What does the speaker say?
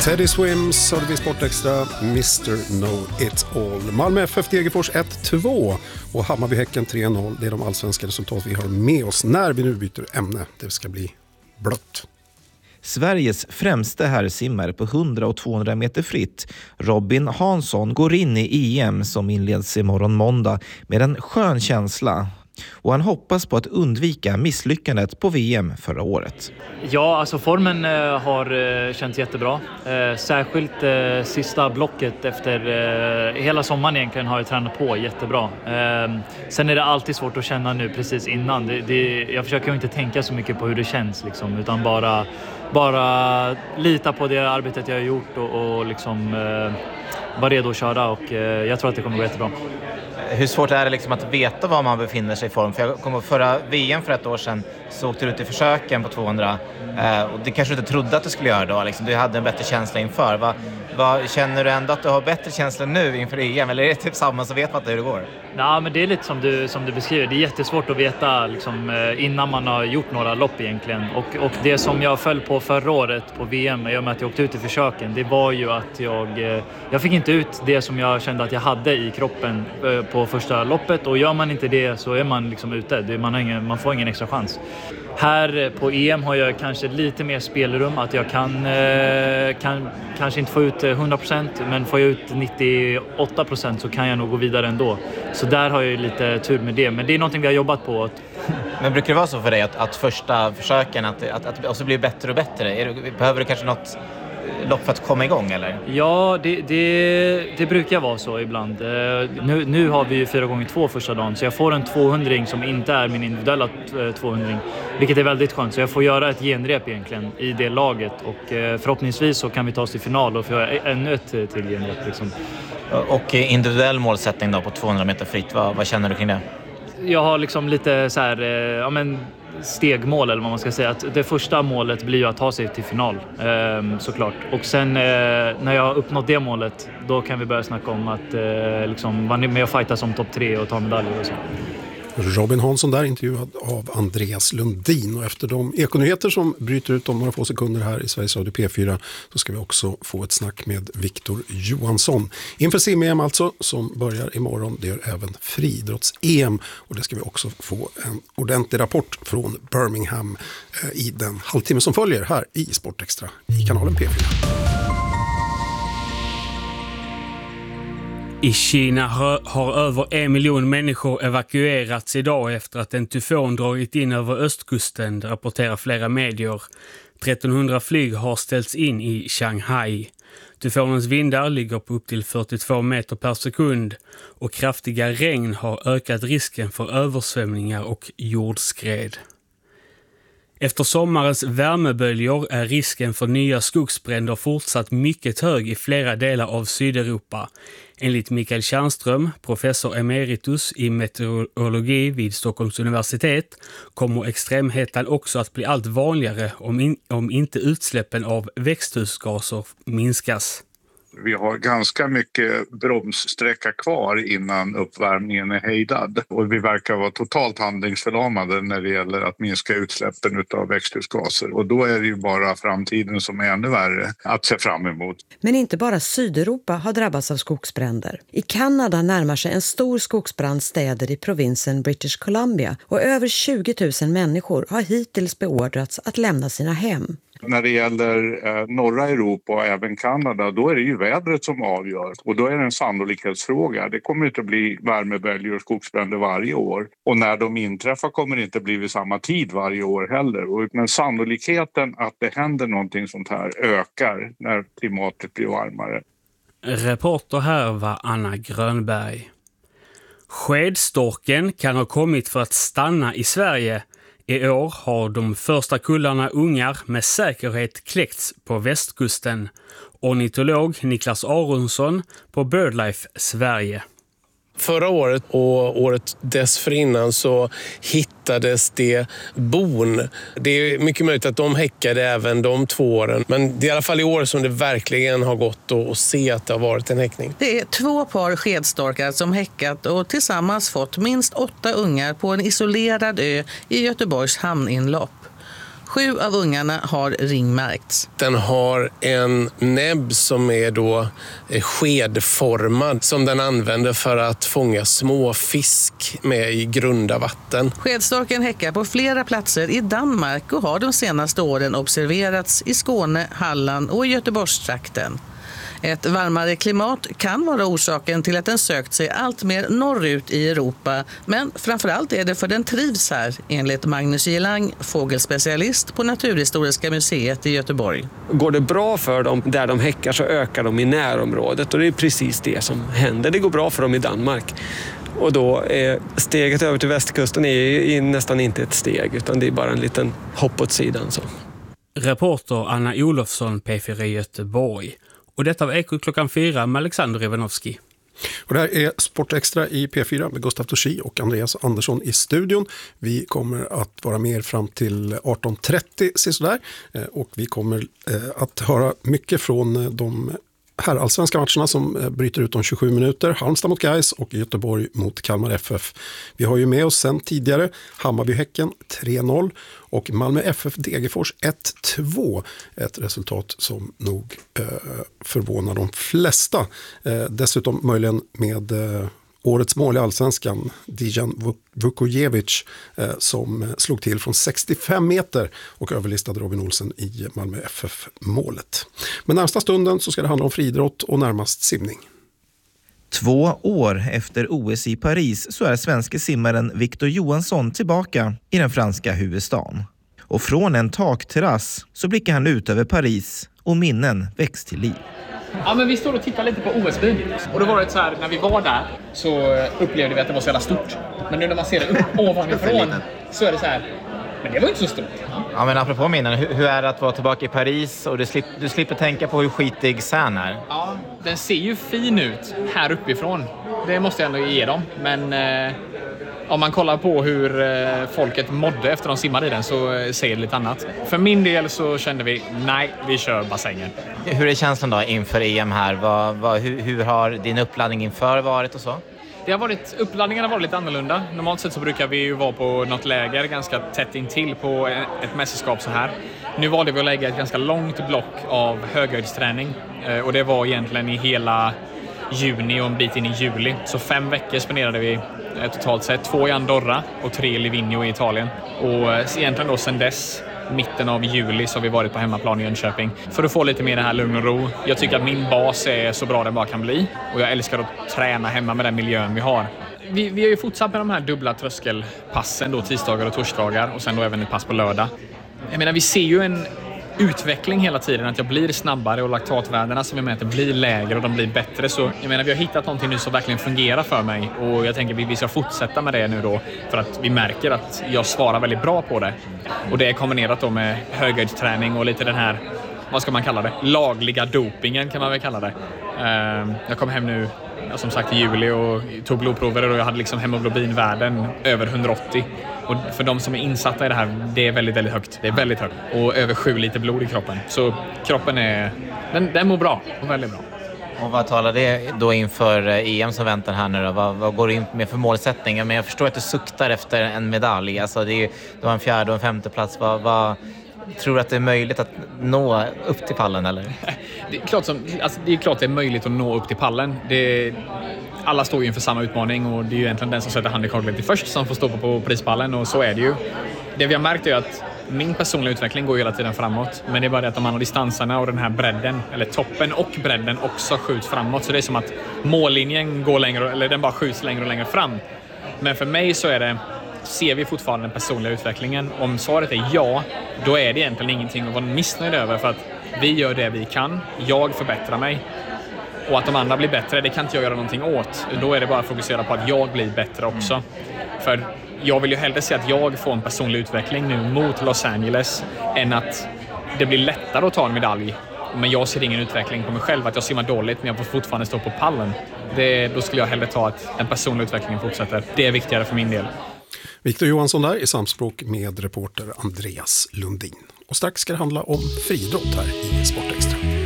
Teddy Swims har vi Sportextra, Mr. Know It All. Malmö FF Degerfors 1-2 och Hammarby-Häcken 3-0. Det är de allsvenska resultat vi har med oss när vi nu byter ämne. Det ska bli blött. Sveriges främste herrsimmare på 100 och 200 meter fritt, Robin Hansson, går in i EM som inleds imorgon måndag med en skön känsla. Och han hoppas på att undvika misslyckandet på VM förra året. Ja, alltså formen har känts jättebra. Särskilt sista blocket efter hela sommaren egentligen har jag tränat på jättebra. Sen är det alltid svårt att känna nu precis innan. Jag försöker inte tänka så mycket på hur det känns liksom, utan bara lita på det arbetet jag har gjort och liksom vara redo att köra, och jag tror att det kommer gå jättebra. Hur svårt är det liksom att veta var man befinner sig i form? För jag kommer förra VM för ett år sedan, så åkte du ut i försöken på 200 och det kanske du inte trodde att du skulle göra då liksom. Du hade en bättre känsla inför. Vad känner du ändå att du har bättre känsla nu inför EM, eller är det typ samma så vet man inte hur det går? Ja, men det är lite som du beskriver. Det är jättesvårt att veta liksom, innan man har gjort några lopp egentligen. Och det som jag föll på förra året på VM, i och med att jag åkte ut i försöken, det var ju att jag fick inte ut det som jag kände att jag hade i kroppen på första loppet. Och gör man inte det så är man liksom ute. Man får ingen extra chans. Här på EM har jag kanske lite mer spelrum, att jag kan kanske inte få ut 100%, men får jag ut 98% så kan jag nog gå vidare ändå. Så där har jag ju lite tur med det, men det är någonting vi har jobbat på. Men brukar det vara så för dig att första försöken att också blir bättre och bättre? Behöver du kanske något lopp för att komma igång, eller? Ja, det brukar vara så ibland. Nu har vi ju 4x2 första dagen, så jag får en 200-ring som inte är min individuella 200-ring, vilket är väldigt skönt. Så jag får göra ett genrep egentligen i det laget, och förhoppningsvis så kan vi ta oss till final och få ännu ett till genrep liksom. Och individuell målsättning då på 200 meter fritt, vad känner du kring det? Jag har liksom lite så här, stegmål, eller vad man ska säga. Att det första målet blir ju att ta sig till final, såklart. Och sen när jag har uppnått det målet, då kan vi börja snacka om att vara med och fighta som topp 3 och ta medaljer och så. Robin Hansson där, intervjuad av Andreas Lundin. Och efter de ekonyheter som bryter ut om några få sekunder här i Sveriges Radio P4 så ska vi också få ett snack med Viktor Johansson. Inför sim-EM alltså, som börjar imorgon. Det gör även friidrotts-EM, och det ska vi också få en ordentlig rapport från Birmingham i den halvtimme som följer här i Sportextra i kanalen P4. I Kina har över 1 miljon människor evakuerats idag efter att en tyfon dragit in över östkusten, rapporterar flera medier. 1300 flyg har ställts in i Shanghai. Tyfonens vindar ligger på upp till 42 meter per sekund och kraftiga regn har ökat risken för översvämningar och jordskred. Efter sommarens värmeböljor är risken för nya skogsbränder fortsatt mycket hög i flera delar av Sydeuropa. Enligt Mikael Tjärnström, professor emeritus i meteorologi vid Stockholms universitet, kommer extremhetan också att bli allt vanligare om inte utsläppen av växthusgaser minskas. Vi har ganska mycket bromssträcka kvar innan uppvärmningen är hejdad. Och vi verkar vara totalt handlingsförlamade när det gäller att minska utsläppen av växthusgaser. Och då är det ju bara framtiden som är ännu värre att se fram emot. Men inte bara Sydeuropa har drabbats av skogsbränder. I Kanada närmar sig en stor skogsbrand städer i provinsen British Columbia. Och över 20 000 människor har hittills beordrats att lämna sina hem. När det gäller norra Europa och även Kanada, då är det ju vädret som avgör. Och då är det en sannolikhetsfråga. Det kommer inte att bli värmeböljor och skogsbränder varje år. Och när de inträffar kommer det inte bli vid samma tid varje år heller. Men sannolikheten att det händer någonting sånt här ökar när klimatet blir varmare. Reporter här var Anna Grönberg. Skedstorken kan ha kommit för att stanna i Sverige. I år har de första kullarna ungar med säkerhet kläckts på västkusten. Ornitolog Niklas Aronsson på BirdLife Sverige. Förra året och året dessförinnan så hittades det bon. Det är mycket möjligt att de häckade även de 2 åren. Men det är i alla fall i år som det verkligen har gått att se att det har varit en häckning. Det är 2 par skedstorkar som häckat och tillsammans fått minst 8 ungar på en isolerad ö i Göteborgs hamninlopp. 7 av ungarna har ringmärkts. Den har en näbb som är då skedformad som den använder för att fånga små fisk med i grunda vatten. Skedstorken häckar på flera platser i Danmark och har de senaste åren observerats i Skåne, Halland och i Göteborgstrakten. Ett varmare klimat kan vara orsaken till att den sökt sig allt mer norrut i Europa, men framförallt är det för den trivs här, enligt Magnus Gillang, fågelspecialist på Naturhistoriska museet i Göteborg. Går det bra för dem där de häckar så ökar de i närområdet, och det är precis det som händer. Det går bra för dem i Danmark. Och då är steget över till västkusten är nästan inte ett steg, utan det är bara en liten hopp åt sidan. Så. Reporter Anna Olofsson, P4 Göteborg. Och detta var Eko klockan 4 med Alexander Ivanovski. Och det här är Sportextra i P4 med Gustav Torsi och Andreas Andersson i studion. Vi kommer att vara med fram till 18.30 sådär. Och vi kommer att höra mycket från de här allsvenska matcherna som bryter ut om 27 minuter. Halmstad mot Gais och Göteborg mot Kalmar FF. Vi har ju med oss sen tidigare Hammarby-Häcken 3-0 och Malmö FF Degerfors 1-2. Ett resultat som nog förvånar de flesta. Dessutom möjligen med årets mål i allsvenskan, Dijan Vukojevic, som slog till från 65 meter och överlistade Robin Olsen i Malmö FF-målet. Men närmsta stunden så ska det handla om friidrott och närmast simning. 2 år efter OS i Paris så är svenske simmaren Victor Johansson tillbaka i den franska huvudstaden. Och från en takterrass så blickar han ut över Paris och minnen väcks till liv. Ja, men vi står och tittar lite på OS-byn. Och då var det så här, när vi var där så upplevde vi att det var så jävla stort. Men nu när man ser det upp ovanifrån så är det så här, men det var inte så stort. Ja, men apropå minnen, hur är det att vara tillbaka i Paris och du slipper tänka på hur skitig Seine är? Ja, den ser ju fin ut här uppifrån. Det måste jag ändå ge dem. Men om man kollar på hur folket mådde efter de simmade i den så ser det lite annat. För min del så kände vi, nej, vi kör bassängen. Hur är känslan då inför EM här? Hur har din uppladdning inför varit och så? Uppladdningarna var lite annorlunda. Normalt sett så brukar vi ju vara på något läger ganska tätt intill på ett mästerskap så här. Nu valde vi att lägga ett ganska långt block av höghöjdsträning. Och det var egentligen i hela juni och en bit in i juli. Så 5 veckor spenderade vi totalt sett. 2 i Andorra och 3 i Livigno i Italien. Och egentligen då sedan dess, mitten av juli, så har vi varit på hemmaplan i Jönköping. För att få lite mer det här lugn och ro. Jag tycker att min bas är så bra den bara kan bli. Och jag älskar att träna hemma med den miljön vi har. Vi har ju fortsatt med de här dubbla tröskelpassen då, tisdagar och torsdagar. Och sen då även ett pass på lördag. Jag menar, vi ser ju en utveckling hela tiden, att jag blir snabbare och laktatvärdena som jag mäter blir lägre och de blir bättre. Så jag menar, vi har hittat någonting nu som verkligen fungerar för mig och jag tänker att vi ska fortsätta med det nu då, för att vi märker att jag svarar väldigt bra på det. Och det är kombinerat då med höghöjdsträning och lite den här, vad ska man kalla det, lagliga dopingen kan man väl kalla det. Jag kom hem nu som sagt i juli och tog blodprover och jag hade liksom hemoglobinvärden över 180. Och för de som är insatta i det här, det är väldigt, väldigt högt. Det är väldigt högt. Och över 7 liter blod i kroppen. Så kroppen den mår bra och väldigt bra. Och vad talar det då inför EM som väntar här nu då? Vad går du in med för målsättning? Men jag förstår att du suktar efter en medalj. Alltså du har en 4:e och en 5:e plats. Tror du att det är möjligt att nå upp till pallen eller? Det är klart det är möjligt att nå upp till pallen. Alla står ju inför samma utmaning och det är ju egentligen den som sätter handikappet till först som får stå på prispallen, och så är det ju. Det vi har märkt är att min personliga utveckling går hela tiden framåt, men det är bara det att de andra distanserna och den här bredden, eller toppen och bredden också skjuts framåt, så det är som att mållinjen går längre, eller den bara skjuts längre och längre fram. Men för mig så ser vi fortfarande den personliga utvecklingen. Om svaret är ja, då är det egentligen ingenting att vara missnöjd över, för att vi gör det vi kan. Jag förbättrar mig. Och att de andra blir bättre, det kan inte jag göra någonting åt. Då är det bara att fokusera på att jag blir bättre också. För jag vill ju hellre se att jag får en personlig utveckling nu mot Los Angeles än att det blir lättare att ta en medalj. Men jag ser ingen utveckling på mig själv, att jag simmar dåligt men jag får fortfarande stå på pallen. Då skulle jag hellre ta att den personliga utvecklingen fortsätter. Det är viktigare för min del. Victor Johansson där i samspråk med reporter Andreas Lundin. Och strax ska det handla om friidrott här i Sportextra.